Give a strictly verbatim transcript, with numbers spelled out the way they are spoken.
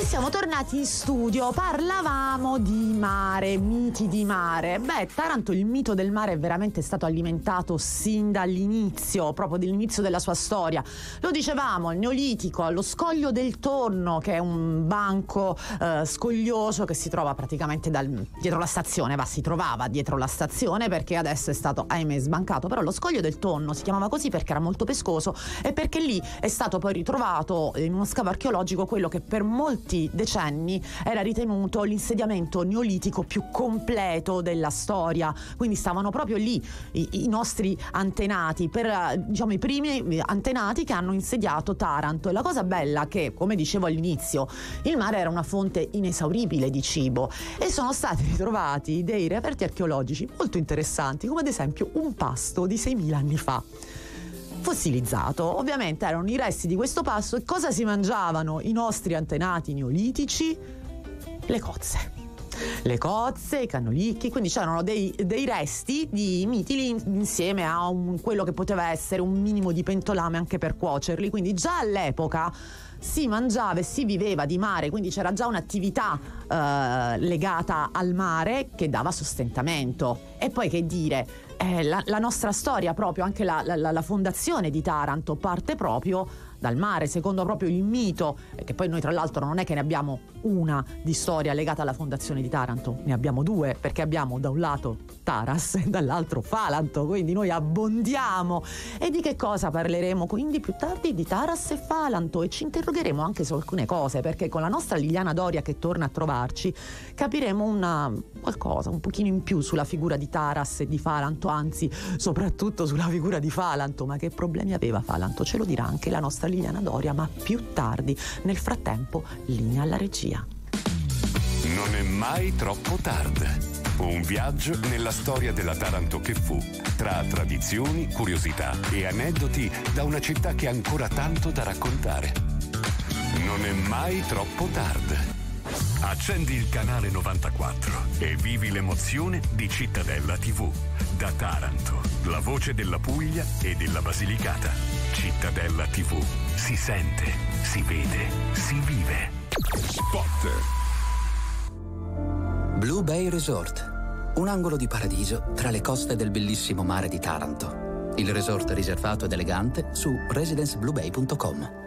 siamo tornati in studio, parlavamo di mare, miti di mare. Beh, Taranto, il mito del mare è veramente stato alimentato sin dall'inizio, proprio dall'inizio della sua storia. Lo dicevamo, il Neolitico, allo scoglio del Torno, che è un banco eh, scoglioso che si trova praticamente dal, dietro la stazione, va, si trovava dietro la stazione perché adesso è stato, ahimè, sbancato, però lo scoglio del Torno si chiamava così perché era molto pescoso e perché lì è stato poi ritrovato in uno scavo archeologico quello che per molti decenni era ritenuto l'insediamento neolitico più completo della storia, quindi stavano proprio lì i, i nostri antenati, per diciamo i primi antenati che hanno insediato Taranto. E la cosa bella è che, come dicevo all'inizio, il mare era una fonte inesauribile di cibo e sono stati ritrovati dei reperti archeologici molto interessanti, come ad esempio un pasto di seimila anni fa fossilizzato. Ovviamente erano i resti di questo pasto. E cosa si mangiavano i nostri antenati neolitici? Le cozze. Le cozze, i cannolicchi, quindi c'erano dei, dei resti di mitili insieme a un, quello che poteva essere un minimo di pentolame anche per cuocerli. Quindi già all'epoca si mangiava e si viveva di mare, quindi c'era già un'attività eh, legata al mare che dava sostentamento. E poi che dire, eh, la, la nostra storia, proprio anche la, la, la fondazione di Taranto parte proprio dal mare, secondo proprio il mito, che poi noi tra l'altro non è che ne abbiamo una di storia legata alla fondazione di Taranto, ne abbiamo due, perché abbiamo da un lato Taras e dall'altro Falanto, quindi noi abbondiamo. E di che cosa parleremo quindi più tardi? Di Taras e Falanto, e ci interrogheremo anche su alcune cose, perché con la nostra Liliana Doria che torna a trovarci capiremo una qualcosa un pochino in più sulla figura di Taras e di Falanto, anzi soprattutto sulla figura di Falanto. Ma che problemi aveva Falanto? Ce lo dirà anche la nostra Liliana Doria, ma più tardi. Nel frattempo, linea alla regia. Non è mai troppo tardi. Un viaggio nella storia della Taranto che fu, tra tradizioni, curiosità e aneddoti da una città che ha ancora tanto da raccontare. Non è mai troppo tardi. Accendi il canale novantaquattro e vivi l'emozione di Cittadella tivù. Da Taranto, la voce della Puglia e della Basilicata. Cittadella tivù. Si sente, si vede, si vive. Spot. Blue Bay Resort, un angolo di paradiso tra le coste del bellissimo mare di Taranto. Il resort riservato ed elegante su residenceblubay punto com.